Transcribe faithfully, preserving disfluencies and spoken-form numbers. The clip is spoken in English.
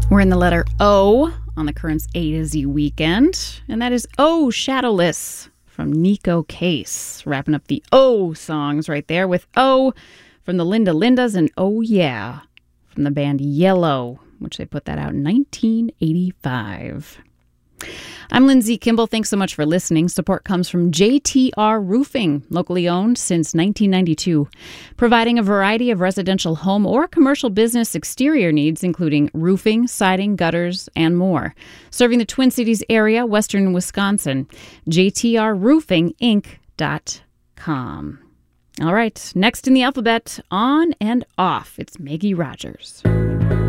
We're in the letter O on the Currents A to Z weekend, and that is Oh Shadowless from Nico Case. Wrapping up the O songs right there with O from the Linda Lindas and Oh Yeah from the band Yellow, which they put that out in nineteen eighty-five. I'm Lindsay Kimball. Thanks so much for listening. Support comes from J T R Roofing, locally owned since nineteen ninety-two, providing a variety of residential home or commercial business exterior needs, including roofing, siding, gutters, and more. Serving the Twin Cities area, western Wisconsin. J T R roofing inc dot com. All right, next in the alphabet, on and off, it's Maggie Rogers.